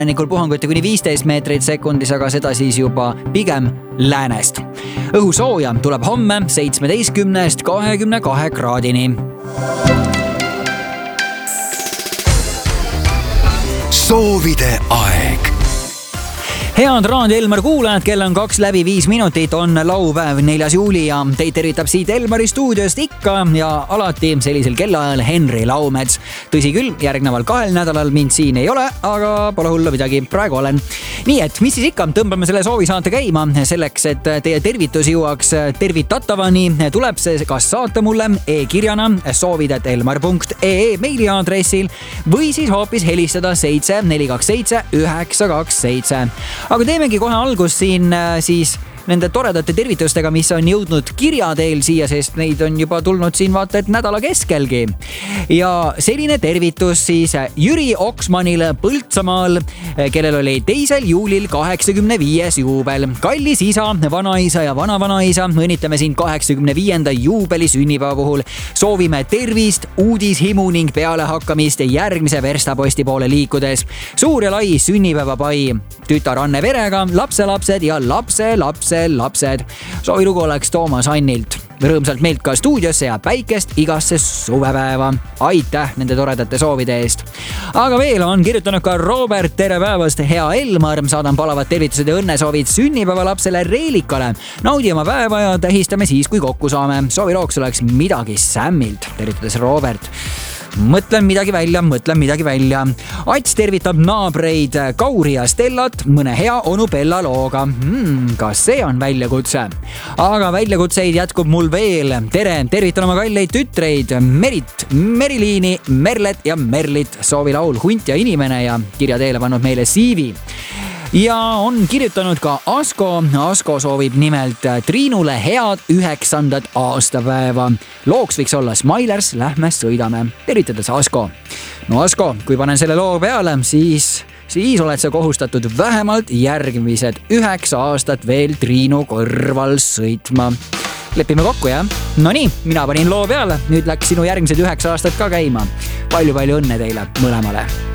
puhanguti kuni 15 meetrit sekundis, aga seda siis juba pigem läänest. Õhusooja tuleb homme 17–22 kraadini. Soovide aeg. Head Raadio Elmar kuulajad, kell on 2:05, on laupäev 4. juuli ja teid tervitab siit Elmari stuudiost ikka ja alati sellisel kellaajal Henri Laumets. Tõsi küll, järgneval 2 nädalal mind siin ei ole, aga pole hullu midagi, praegu olen. Nii et, mis siis ikka, tõmbame selle soovisaate käima. Selleks, et teie tervitus jõuaks tervitatavani, tuleb see kas saata mulle e-kirjana soovid@elmar.ee meiliaadressil või siis hoopis helistada 7427 927. Aga teemegi kohe algust siin siis nende toredate tervitustega, mis on jõudnud kirja teel siia, sest neid on juba tulnud siin vaata et nädala keskelgi. Ja selline tervitus siis Jüri Oksmanile Põltsamaal, kellel oli 2. juulil 85. juubel. Kallis isa, vanaisa ja vanavanaisa, õnnitleme sind 85. juubeli sünnipäeva puhul. Soovime tervist, uudishimu ning pealehakkamist järgmise verstaposti poole liikudes. Suur ja lai sünnipäevapai tütar Anne Verega, lapselapsed ja lapsed. Soovilugu oleks Toomas Annilt. Rõõmsalt meilt ka stuudiosse ja päikest igasse suvepäeva. Aitäh nende toredate soovide eest. Aga veel on kirjutanud ka Robert, tere päevast, hea Elmar. Saadan palavad tervitused ja õnnesoovid sünnipäeva lapsele Reelikale. Naudi oma päeva ja tähistame siis, kui kokku saame. Soovilooks oleks midagi Sammilt. Tervitades Robert. Mõtlen midagi välja. Ats tervitab naabreid Kauri ja Stellat mõne hea onu Bella looga. Kas see on väljakutse? Aga väljakutseid jätkub mul veel. Tere, tervitan oma kalleid tütreid Merit, Meriliini, Merlet ja Merlit. Soovilaul Hunt ja inimene ja kirja teele pannud meile Siivi. Ja on kirjutanud ka Asko. Asko soovib nimelt Triinule head 9. aastapäeva. Looks võiks olla Smilers, lähme sõidame. Tervitades Asko. No Asko, kui panen selle loo peale, siis oled sa kohustatud vähemalt järgmised 9 aastat veel Triinu kõrval sõitma. Lepime kokku, jah? No nii, mina panin loo peale. Nüüd läks sinu järgmised 9 aastat ka käima. Palju õnne teile mõlemale.